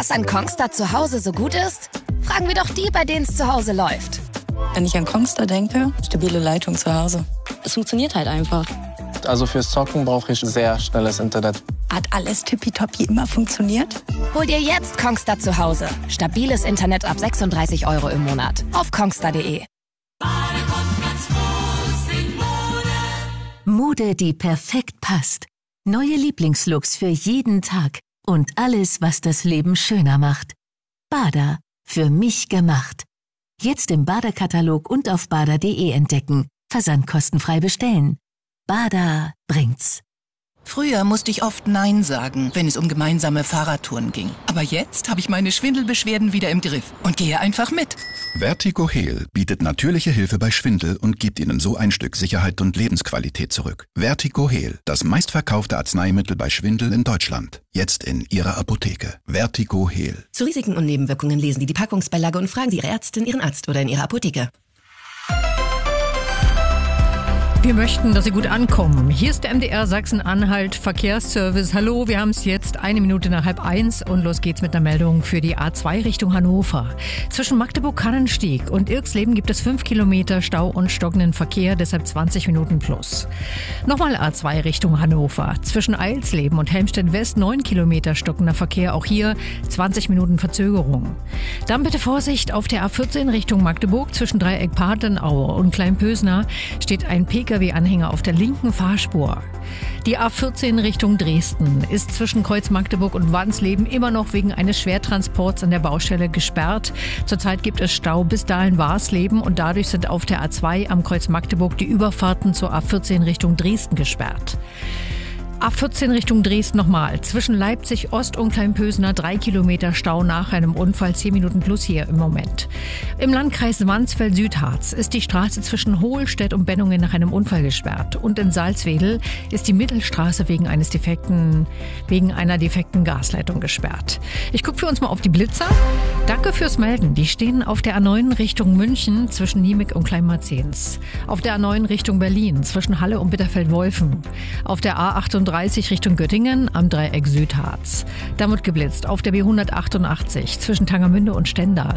Was an Kongstar zu Hause so gut ist? Fragen wir doch die, bei denen es zu Hause läuft. Wenn ich an Kongstar denke, stabile Leitung zu Hause. Es funktioniert halt einfach. Also fürs Zocken brauche ich sehr schnelles Internet. Hat alles tippitoppi immer funktioniert? Hol dir jetzt Kongstar zu Hause. Stabiles Internet ab 36 € im Monat. Auf kongstar.de. Mode, die perfekt passt. Neue Lieblingslooks für jeden Tag. Und alles, was das Leben schöner macht. Bader. Für mich gemacht. Jetzt im Bader-Katalog und auf bader.de entdecken. Versandkostenfrei bestellen. Bader bringt's. Früher musste ich oft Nein sagen, wenn es um gemeinsame Fahrradtouren ging. Aber jetzt habe ich meine Schwindelbeschwerden wieder im Griff und gehe einfach mit. Vertigo Heal bietet natürliche Hilfe bei Schwindel und gibt Ihnen so ein Stück Sicherheit und Lebensqualität zurück. Vertigo Heal, das meistverkaufte Arzneimittel bei Schwindel in Deutschland. Jetzt in Ihrer Apotheke. Vertigo Heal. Zu Risiken und Nebenwirkungen lesen Sie die Packungsbeilage und fragen Sie Ihre Ärztin, Ihren Arzt oder in Ihrer Apotheke. Wir möchten, dass Sie gut ankommen. Hier ist der MDR Sachsen-Anhalt Verkehrsservice. Hallo, wir haben es jetzt 1:01 und los geht's mit einer Meldung für die A2 Richtung Hannover. Zwischen Magdeburg-Kannenstieg und Irksleben gibt es 5 Kilometer Stau und stockenden Verkehr, deshalb 20 Minuten plus. Nochmal A2 Richtung Hannover. Zwischen Eilsleben und Helmstedt-West 9 Kilometer stockender Verkehr, auch hier 20 Minuten Verzögerung. Dann bitte Vorsicht auf der A14 Richtung Magdeburg. Zwischen Dreieck Patenaue und Kleinpösner steht ein PKW-Anhänger auf der linken Fahrspur. Die A14 Richtung Dresden ist zwischen Kreuz Magdeburg und Wansleben immer noch wegen eines Schwertransports an der Baustelle gesperrt. Zurzeit gibt es Stau bis Dahlen-Warsleben und dadurch sind auf der A2 am Kreuz Magdeburg die Überfahrten zur A14 Richtung Dresden gesperrt. A14 Richtung Dresden nochmal. Zwischen Leipzig Ost und Kleinpösner 3 Kilometer Stau nach einem Unfall, 10 Minuten plus hier im Moment. Im Landkreis Mansfeld-Südharz ist die Straße zwischen Hohlstedt und Bennungen nach einem Unfall gesperrt. Und in Salzwedel ist die Mittelstraße wegen einer defekten Gasleitung gesperrt. Ich gucke für uns mal auf die Blitzer. Danke fürs Melden. Die stehen auf der A9 Richtung München zwischen Niemig und Kleinmarzens. Auf der A9 Richtung Berlin zwischen Halle und Bitterfeld-Wolfen. Auf der A38 Richtung Göttingen am Dreieck Südharz. Da wird geblitzt auf der B188 zwischen Tangermünde und Stendal.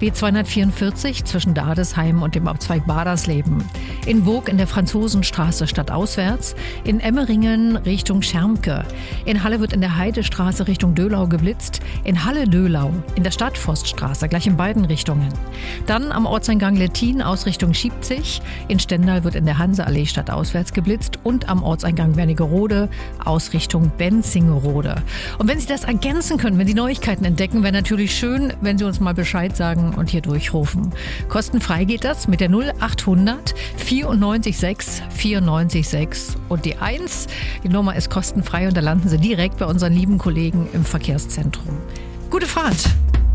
B244 zwischen Dadesheim und dem Abzweig Badersleben. In Burg in der Franzosenstraße stadtauswärts. In Emmeringen Richtung Schermke. In Halle wird in der Heidestraße Richtung Dölau geblitzt. In Halle-Dölau in der Stadtforststraße, gleich in beiden Richtungen. Dann am Ortseingang Lettin aus Richtung Schiebzig. In Stendal wird in der Hanseallee stadtauswärts geblitzt und am Ortseingang Wernigerode aus Richtung Benzingerode. Und wenn Sie das ergänzen können, wenn Sie Neuigkeiten entdecken, wäre natürlich schön, wenn Sie uns mal Bescheid sagen und hier durchrufen. Kostenfrei geht das mit der 0800 94 6 94 6 und die 1. Die Nummer ist kostenfrei und da landen Sie direkt bei unseren lieben Kollegen im Verkehrszentrum. Gute Fahrt!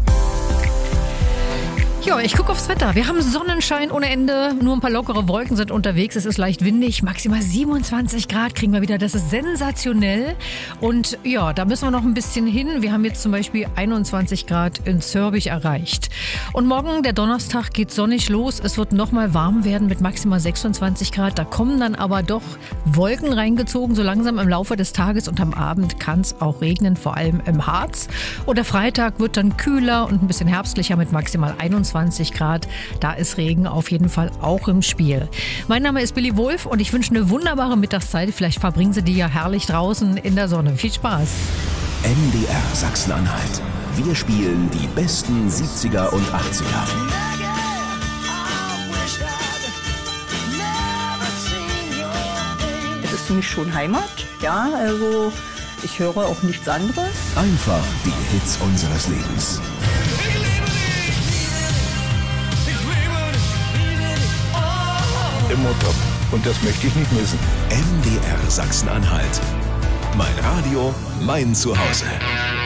Ja, ich gucke aufs Wetter. Wir haben Sonnenschein ohne Ende. Nur ein paar lockere Wolken sind unterwegs. Es ist leicht windig. Maximal 27 Grad kriegen wir wieder. Das ist sensationell. Und ja, da müssen wir noch ein bisschen hin. Wir haben jetzt zum Beispiel 21 Grad in Zörbich erreicht. Und morgen, der Donnerstag, geht sonnig los. Es wird nochmal warm werden mit maximal 26 Grad. Da kommen dann aber doch Wolken reingezogen, so langsam im Laufe des Tages. Und am Abend kann es auch regnen, vor allem im Harz. Und der Freitag wird dann kühler und ein bisschen herbstlicher mit maximal 21 Grad. Da ist Regen auf jeden Fall auch im Spiel. Mein Name ist Billy Wolf und ich wünsche eine wunderbare Mittagszeit. Vielleicht verbringen Sie die ja herrlich draußen in der Sonne. Viel Spaß. MDR Sachsen-Anhalt. Wir spielen die besten 70er und 80er. Es ist für mich schon Heimat. Ja, also ich höre auch nichts anderes. Einfach die Hits unseres Lebens. Immer top. Und das möchte ich nicht missen. MDR Sachsen-Anhalt. Mein Radio, mein Zuhause.